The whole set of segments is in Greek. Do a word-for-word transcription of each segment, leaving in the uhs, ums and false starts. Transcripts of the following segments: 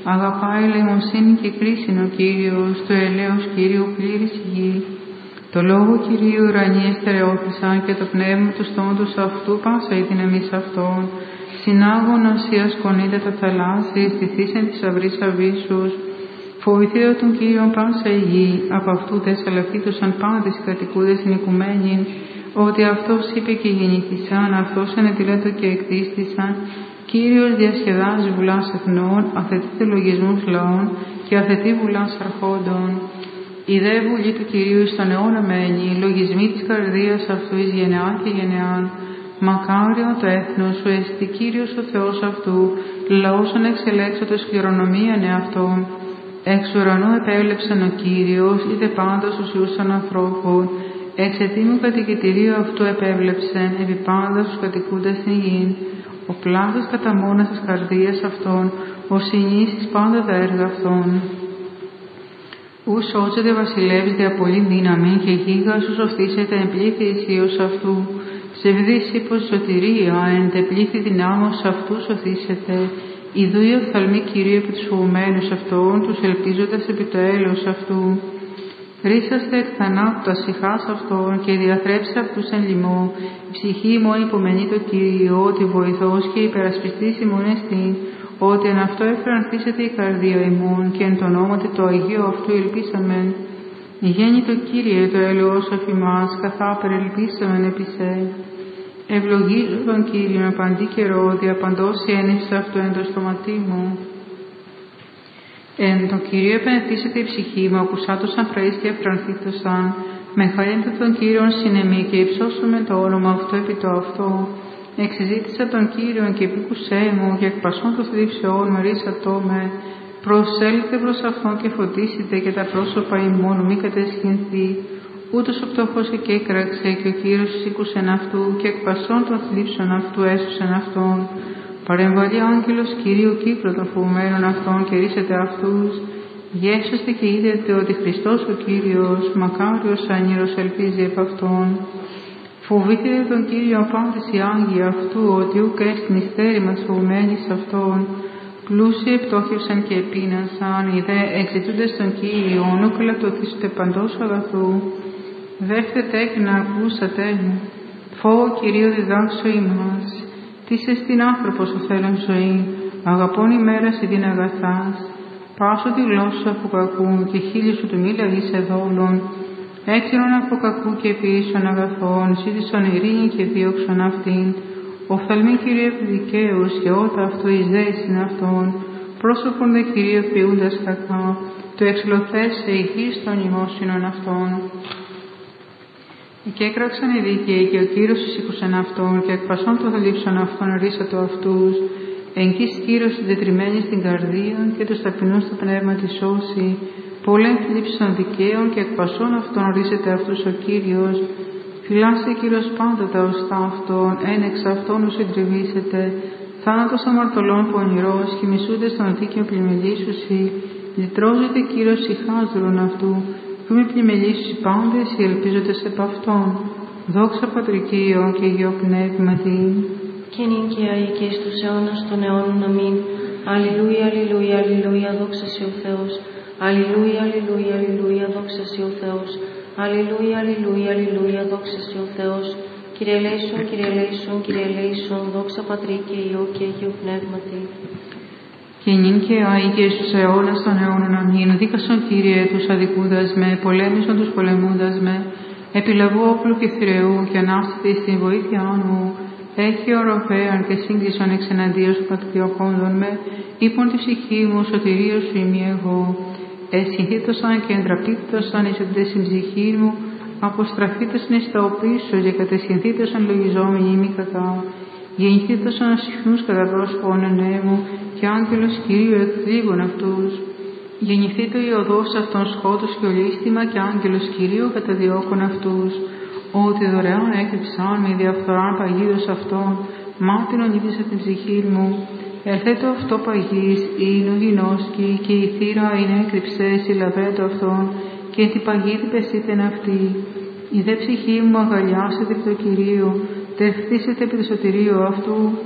Αγαπάει ελεημοσύνη και κρίση ο Κύριος, το ελαίος Κύριου πλήρης η γη. Το λόγο Κυρίου ουρανοί εστερεώθησαν και το πνεύμα του στόματος αυτού πάσα η δύναμις αυτών. Συνάγων οσίας κονίδε τα θαλάσσι, στηθήσεν της αυρής αβύσσους. Φοβηθείτε τον Κύριον πάσα η γη, από αυτού δε σαλαφίτωσαν πάντες οι κατοικούδες στην οικουμένην, ότι αυτός είπε και γεννήθησαν, αυτός ενετιλέτω και εκτίστησαν. Κύριος διασκεδάζει βουλάς εθνών, αθετείται λογισμούς λαών και αθετεί βουλάς αρχόντων. Η δε βουλή του Κυρίου στον αιώνα μένει, λογισμοί της καρδίας αυτού εις γενεά και γενεάν. Μακάριο το έθνος σου εστι Κύριος ο Θεός αυτού, λαόσον εξελέξατος κληρονομίαν εαυτόν. Εξ ουρανού επέβλεψαν ο Κύριος, είτε πάντως τους ιούς των ανθρώπων. Εξ ετήμου κατοικητηρίου αυτού επέβλεψεν, επί πάντα τους κατοικούντας στην γην. Ο πλάτος κατά μόνας της καρδίας αυτών, ο συνήσεις πάντα τα έργα αυτών. Ου σώζεται βασιλεύς δια πολύ δύναμη και γίγας σου σωθήσεται εν πλήθη ισχύος αυτού. Ψευδής ύπος σωτηρία, εν τε πλήθη δυνάμος αυτού σωθήσεται. Ιδού η οφθαλμή Κυρίου επί τους φοβουμένους αυτών, τους ελπίζοντας επί το έλεος αυτού. Ρίσαστε εκ θανάτου τα σιχάς αυτών και διαθρέψτε αυτούς εν λοιμό. Η ψυχή ημών υπομενεί το Κύριο, ότι βοηθός και υπερασπιστής ημών εστίν, ότι εν αυτό εφρανθήσεται η καρδία ημών και εν το ονόματι το Αγίο αυτού ελπίσαμεν. Γέννη το Κύριε το έλεος αφημάς, καθά περελπίσαμεν επί σε. Ευλογίζω τον Κύριο με παντή καιρό, διαπαντός η ένευση αυτού εν το στοματί μου. Εν το Κύριο επενεθήσεται η ψυχή μου, ακουσάτωσαν φραείς και εφρανθήτωσαν. Με χαίρεται τον Κύριον συνεμή και υψώσουμε το όνομα αυτό επί το αυτό. Εξεζήτησα τον Κύριον και επίκουσέ μου και εκ πασών των θλίψεών με ρίσατό με. Προσέλθετε προς αυτόν και φωτίσετε και τα πρόσωπα ημών μη κατεσχυνθεί. Ούτως ο πτωχός εκέκραξε και ο Κύριος σήκουσεν αυτού και εκ πασών των θλίψεων αυτού έσωσεν αυτόν. Παρεμβαλεί άγγελος Κυρίου κύκλο των φοβουμένων αυτών και ρίσετε αυτούς. Γεύσαστε και είδετε ότι Χριστός ο Κύριος, μακάριος άνηρος ελπίζει επ' αυτόν. Φοβήθητε τον Κύριο πάντες οι άγγιοι αυτού, ότι ουκ έστιν η στέρη μας φοβουμένης αυτόν. Πλούσιοι επτόχευσαν και επίνασαν, οι δε εξητούντες τον Κύριον, ουκ λατωθήσετε παντός αγαθού. Δέχτε τέκνα, ακούσατε μου. Φόβο Κυρίου διδάξω ημάς. Τις εστιν άνθρωπος ο θέλων ζωή, αγαπών ημέρας ή την αγαθάς. Πάσω τη γλώσσα από κακού και χείλη σου του μη λαγείς εδόλων. Έξερον από κακού και ποιήσων αγαθών, ζήτησον ειρήνη και δίωξον αυτήν. Οφθαλμή Κυρίου επί δικαίους και ότα αυτό εις δέησιν αυτών. Πρόσωπον δε Κυρίου ποιούντας κακά, το εξελωθές σε ηχείς των ημώσινων αυτών. Και έκραξαν οι δίκαιοι και ο Κύριος εισήκουσεν αυτόν και εκ πασών των θλίψεων αυτών ρίσατο αυτούς. Εγγύς Κύριος συντετριμένη στην καρδία και τους ταπεινούς στο πνεύμα τη σώση. Πολλές θλίψεις των δικαίων και εκ πασών αυτών ρίσεται αυτούς ο Κύριος. Φυλάσσει Κύριος πάντα τα οστά αυτών, εν εξ αυτών ους συντριβήσετε. Θάνατος αμαρτωλών πονηρός και μισούντες των δίκαιων πλημελήσουσι. Λυτρώζεται Κύριος ηχάζωρον αυτού. Που με πλημελήσουσι πάντες οι ελπίζοντες επ' αυτόν. Δόξα Πατρική Υιό και Υιό Πνεύματι. Και νυν και αεί και εις τους αιώνας των αιώνων αμήν. Αλληλούια, αλληλούια, αλληλούια, δόξα σε ο Θεός. Αλληλούια, αλληλούια, αλληλούια, δόξα σε ο Θεός. Αλληλούια, αλληλούια, αλληλούια, δόξα σε ο Θεός. Κύριε ελέησον, Κύριε ελέησον, Κύριε ελέησον, δόξα Πατρί και Υιό και Υιό Πνεύματι. Και νυν και αεί και στους αιώνας των αιώνων αμήν. Δίκασον Κύριε τους αδικούντας με, πολέμησον τους πολεμούντας με. Επιλαβού όπλου και θηρεού και ανάστητη στην βοήθεια μου. Έχει οροφέαν και σύγκλησον εξ εναντίον σου πατριοκόντων με. Είπον τη ψυχή μου, σωτηρίο σου ημί εγώ. Εσυνθήτωσαν και εντραπτήτωσαν εις εντές στην ψυχή μου. Αποστραφήτωσαν εις τα οπίσω και κατεσχυνθήτωσαν λογιζόμενοι ημί κατά. Γεννηθήτωσαν συχνούς κατά πρόσωπον ενέμου και άγγελος Κυρίου εκδίγων αυτούς. Γεννηθήτω η οδός αυτών σκότους και ολίσθημα και άγγελος Κυρίου καταδιώκων αυτούς. Ότι δωρεάν έκρυψαν με διαφθοράν παγίδος αυτών, μάτινον είδησα την ψυχή μου. Ελθέτω αυτό παγής, είναι ο γινώσκη και η θύρα είναι έκρυψε, συλλαβέτω αυτόν και την παγίδι πεσίτεν αυτή. Η δε ψυχή μου αγαλιάσετε επί το Κυρίου, τερχθήσετε επί το σωτηρίο αυτού.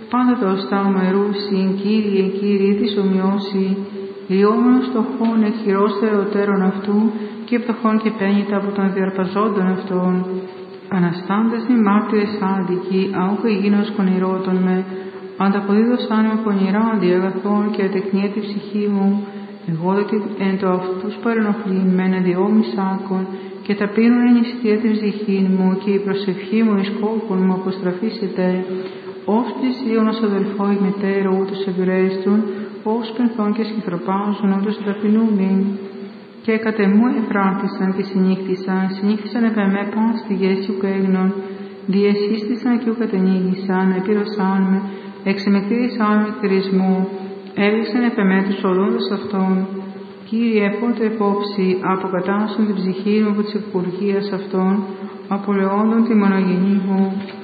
πάντα τα οστά μερούσιν, Κύριε, Κύριε, της ομοιώσει, λιόμενος φτωχών εκχειρός θεοτέρων αυτού και πτωχών και πένιτα από των διαρπαζόντων αυτών. Αναστάντες μη μάρτυρες άδικοι, άουχ εγίνος κονηρότων με, ανταποδίδωσαν με πονηρά αντιαγαθών και ατεκνία τη ψυχή μου, εγώ δε εν το αυτούς παρενοχλήν με εναντιόμοι σάκων, και ταπείνουν εν νηστεία την ψυχή μου, και η προσευχή μου εις κόπων μου αποστραφήσετε, ως πλησίωνος αδελφό η μετέρα ούτως εμπειρέστουν, ως πενθών και σκυθροπάζουν ούτως ταπεινούμιν. Και κατ' εμού εφράτησαν και συνύχτησαν, συνύχτησαν επ' εμέ πάστιγες και ουκ έγνων, διεσύστησαν και ουκ κατενήγησαν, επήρωσάν με, εξεμεκτήρισαν με κτηρισμού, έβηξαν επ' εμέ τους οδόντες αυτών. Κύριε, πότε επόψη αποκατάσσουν την ψυχή μου από της εκπουργίας αυτών, απολεόντων τη μονογενή μου.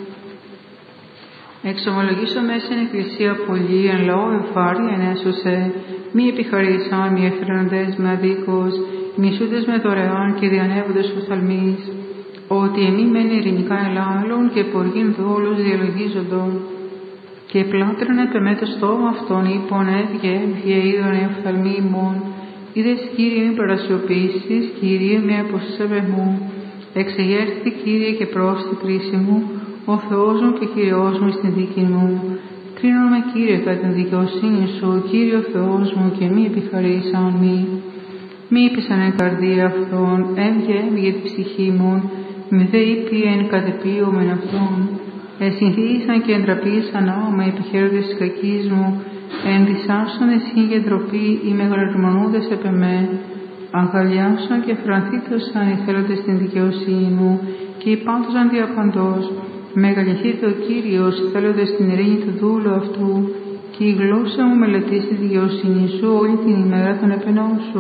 Εξομολογήσω μέσα στην εκκλησία πολύ, εν λαό ευάρη ενέσωσε, μη επιχαρήσαν, μη εφραίνοντες με αδίκως, μισούντες με δωρεάν και διανεύοντες οφθαλμείς, ότι εμεί μεν ειρηνικά ελάλλον και ποργήν δόλους διαλογίζοντον. Και πλάτρωνε επ' εμέ το στόμα αυτών, είπων έβγε, έβγε, είδον οι οφθαλμοί ημών. Είδες, Κύριε, μη παρασιωπήσεις, Κύριε, μη αποσέβε μου. Εξεγέρθη, Κύριε, και προς την κρίση μου, ο Θεός μου και Κύριος μου στην δίκη μου. Κρίνομαι, Κύριε, κατά την δικαιοσύνη σου, Κύριε ο Θεός μου, και μη επιχαρήσαν μη. Μη είπησαν εν καρδία αυτών, έβγε, έβγε τη ψυχή μου, μη δε είπε εν κατεπίωμεν αυτών. Εσυνθήσαν και εντραπήσαν άμα οι επιχαίροντες της κακής μου, ενδυσάσσον εσύ και ντροπή οι μεγαλορμονούδες επ' εμέ. Αγκαλιάσαν και φρανθήτωσαν οι θέλοντες στην δικαιοσύνη μου, και υπάντωσαν διαπαντός. Μεγαλυθείτε ο Κύριος, θέλοντες την ειρήνη του δούλου αυτού, και η γλώσσα μου μελετεί στη δικαιοσύνη σου όλη την ημέρα των επενών σου.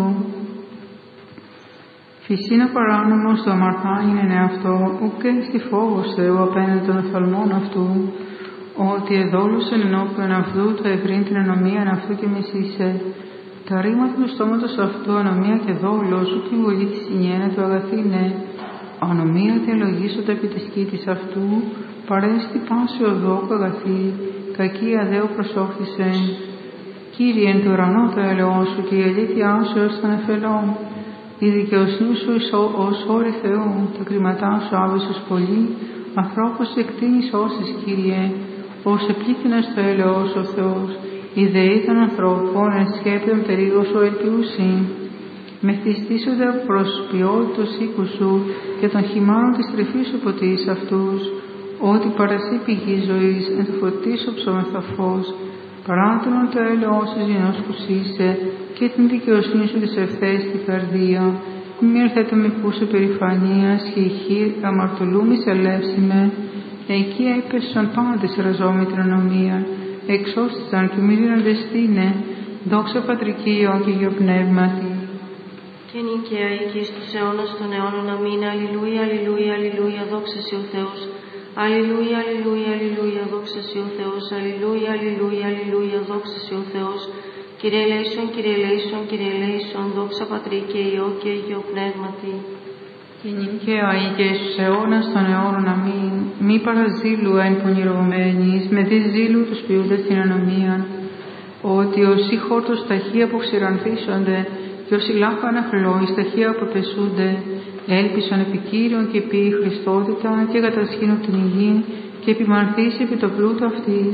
Φυσίνα παράνομος το αμαρτάνει είναι αυτό, ουκέ στη φόβος Θεού απέναντι των οφθαλμών αυτού, ότι εδόλουσεν ενώπιον αυτού το ευρύν την ανομίαν αυτού και μεσήσε. Τα ρήματα του στόματος αυτού, ανομία και δόλος, ουκ η βολή της συνιένα του αγαθήνε. Ανομία διαλογήσονται επί της κήτης αυτού, παρέστη πάση οδόκου αγαθή, κακία δέου προσόχθησεν. Κύριε, εν του ουρανό το έλεος σου και η αλήθεια σου ως τον εφελών. Η δικαιοσύνη σου ως όρη Θεού, τα κριματά σου άβυσος πολύ, ανθρώπους εκτείνεις όσες, Κύριε, ως επλήθυνας το έλεος ο Θεός, η δεή των ανθρώπων εν σκέπτον περίγος ο ελπιούσιν. Μεθυστήσονται προς ποιότητος οίκου σου και των χυμάρων της τρυφής σου ποτίς αυτούς, ότι παρασύ πηγή ζωής εν το φωτίσω ψωμεθα φως, παράτωνον το έλεος σου γενός που είσαι και την δικαιοσύνη σου της ευθέης στην καρδία, μη έρθετε με πούσου περηφανίας και η χείρ αμαρτωλούμης ελεύσιμε, εκεί έπεσαν πάντες ραζόμοι την ανομία, εξώστησαν και μη δίνοντες στήνε, δόξα πατρική Υιό και Υιό πνεύματι. Και νικαία και εις τους αιώνας των αιώνων αμήν, αλληλούια, αλληλούια, αλληλούια, δόξα σε ο Θεός. Αλληλούια, αλληλούια, αλληλούια, δόξα σε ο Θεός. Αλληλούια, αλληλούια, αλληλούια, δόξα σε ο Θεός. Κύριε ελέησον, Κύριε ελέησον, Κύριε ελέησον, δόξα Πατρί και Υιό και Υιό πνεύματι. Και νικαία και εις τους αιώνας των αιώνων αμήν, μη παραζήλου εν πονηρωμένης, με δι ζήλου τους ποιούντες την ανομίαν, ότι όσοι χόρτος ταχεία που ξηρανθίσονται, και όσοι λάχανα χλώεις ταχεία αποπεσούνται, έλπισαν επί Κύριον και επί Χριστότητα και κατασχήνουν την υγιή και επιμανθήσει επί το πλούτο αυτής.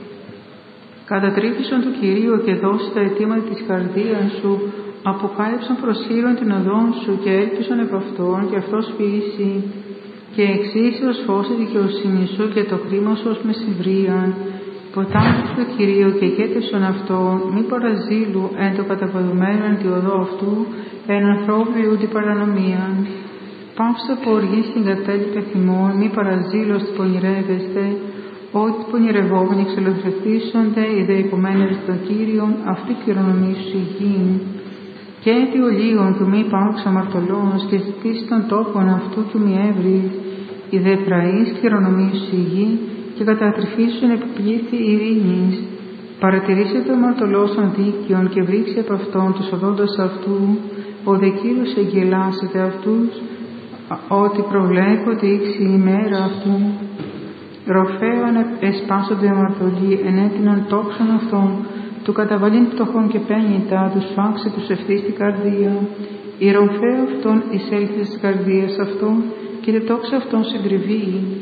Κατατρίφησον του Κυρίου και δώσει τα αιτήματα της καρδίας σου, αποκάλυψαν προς Κύριον την οδόν σου και έλπισαν επ' αυτόν και αυτός ποιήσει. Και εξήσει ως φως η δικαιοσύνη σου και το κρίμα σου ως μεσημβρίαν. Ποτάμισε το Κυρίο και γέτευσον αυτό, μη παραζήλου εν το καταπαδουμένο εν τη οδό αυτού, εν ανθρώπου την παρανομίαν. Πάψε από οργή στην κατέληπε θυμών, μη παραζήλως πονηρεύεστε, ότι πονηρευόμενοι εξελευθερθήσονται, οι δε υπομένες των Κύριων, αυτοί κληρονομήσουν η γη. Και έτη ολίγων του μη υπάρξ αμαρτωλός και ζητήσει των τόπων αυτού του μη έβρις, οι δε φραείς κληρονομήσουν η γη, και κατατρυφήσουν επιπλήθη ειρήνης. Παρατηρήσε το αμαρτωλός των δίκαιων και βρίξε από αυτόν τους οδόντος αυτού, ο δε Κύριος εγγελάσεται αυτούς, ότι προβλέπω τη ήξη ημέρα αυτού. Ροφέων εσπάσονται αμαρτωλοί, ενέτειναν τόξων αυτών, του καταβαλήν πτωχών και πένιτα, του σφάξει τους ευθύς στην καρδία. Η ροφέα αυτών εισέλθει στις καρδίες αυτών, και η τόξα αυτών συντριβεί.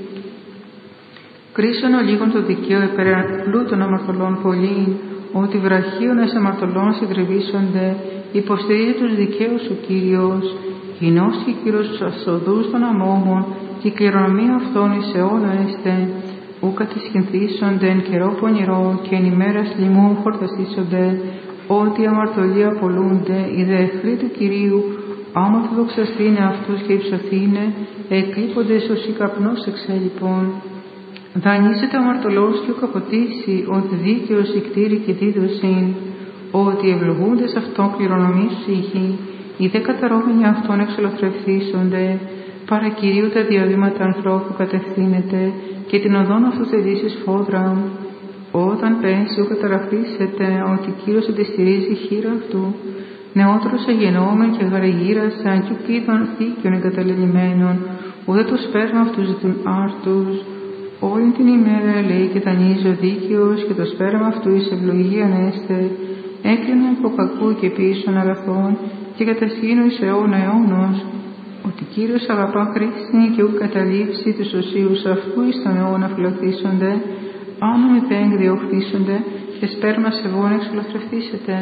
Κρίσον ο λίγον το δικαίο επεραπλού των αμαρτωλών πολλήν, ότι βραχίων εις αμαρτωλών συντριβήσονται, υποστηρίζει τους δικαίους ο Κύριος. Γινώσκει Κύριος τους ασοδούς των αμόμων, και η κληρονομία αυτών εις αιώνα έστε. Ου κατησχυνθήσονται εν καιρό πονηρό, και εν ημέρας λοιμού χορτασίσονται, ότι οι αμαρτωλοί απολούνται, οι δε εχθροί του Κυρίου, άμα θα δοξαστήνε αυτούς και υψωθήνε, εκλείπονται εις η καπνός εξέλιπων. Δανείζεται ο αμαρτωλός και ο καποτήσει, ότι δίκαιος η κτήρη και δίδωσιν, ότι ευλογούνται σε αυτόν κληρονομήσου η γη, οι δε καταρώμενοι αυτών εξολοθρευθήσονται, παρά Κυρίου τα διαβήματα ανθρώπου κατευθύνεται, και την οδόν αυτού θελήσει σφόδρα. Όταν πέσει ο καταραχθήσεται, ότι Κύριος αντιστηρίζει η χείρα αυτού, νεότερος εγενόμεν και γαρεγύρασαν, κι ουκ είδων δίκαιων εγκαταλελειμμένων, ουδέ το σπέρμα αυτού ζητούν άρτους. Όλη την ημέρα λέει και δανείζει ο δίκαιος, και το σπέρμα αυτού εις ευλογίαν έστε, έκλεινε από κακού και πίσων αγαθών, και κατασχήνω εις αιώνα αιώνος. Ότι Κύριος αγαπά χρήση και ουκ καταλήψει τους οσίους αυτού εις τον αιώνα φυλωθήσονται, άνω μηδέν διωχθήσονται, και σπέρμα σεβών εξολοθρευτήσεται.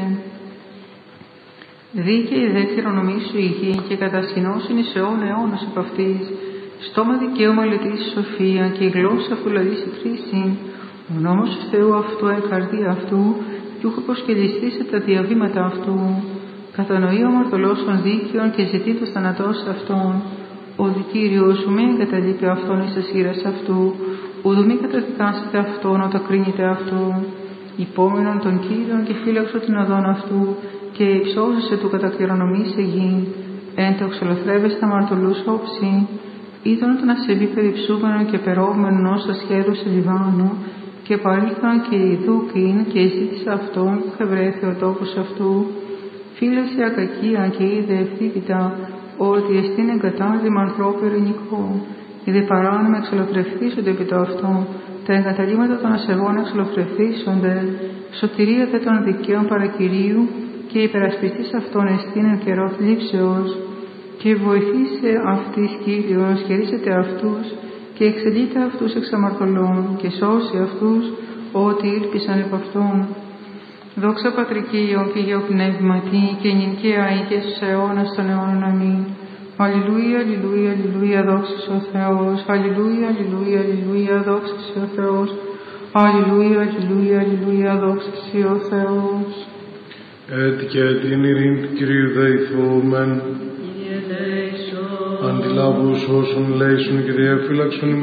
Δίκαιη δε κληρονομήσου η γη, και κατασχηνώσιν εις αιώνα αιώνος από αυτής. Στόμα δικαίωμα λετήσει σοφία, και η γλώσσα φουλαδίσει χρήση. Ο νόμος του Θεού αυτού η καρδία αυτού, κι ούχο αποσκελιστεί σε τα διαβήματα αυτού. Κατανοεί ο αμαρτωλός των δίκαιων, και ζητεί το θανατός αυτών. Ο Κύριος ου μη εγκαταλείπει αυτόν εις τας χείρας αυτού, ουδού μη καταδικάσετε αυτόν όταν κρίνεται αυτού. Υπόμενον των Κύριων και φύλαξο την οδόν αυτού, και υψώζεσαι του κατακληρονομήσε γη. Εν το εξολοθρεύεσαι αμαρτωλούς όψη, είδον τον ασεβή περιψούμενον και περόμενον ως ασχέδου σε Λιβάνο, και παρήλθαν και οι δούκιν, και ζήτησε αυτόν που χευρέθη ο τόπος αυτού. Φύλασε ακακία και είδε ευθύτητα, ότι εστίν εγκατάλειμμα ανθρώπου ειρηνικό. Είδε παράνομα εξολοθρευθήσονται επί το αυτό, τα εγκαταλείμματα των ασεβών εξολοθρευθήσονται, σωτηρία δε των δικαίων παρακυρίου, και υπερασπιστής αυτών εστίν εν καιρό θλίψεως. Και βοηθήσε αυτής Κύριος, και ρίσετε αυτούς, και εξελείται αυτούς εξ αμαρτωλών, και σώσει αυτούς, ότι ήλπισαν επ' αυτόν. Δόξα Πατρικείο και Γεωπνεύματι, και νικαία ή και στους αιώνας των αιώνων. Αμήν. Αλληλούια, αλληλούια, αλληλούια, δόξα ο Θεός. Αλληλούια, αλληλούια, αλληλούια, δόξα ο Θεός. Αλληλούια, αλληλούια, αλληλούια, δόξα ο Θεός. Έτσι και την ειρήνη του Κυρίου δεηθούμεν. Αντιλάβους όσων λέησουν και διαφύλαξουν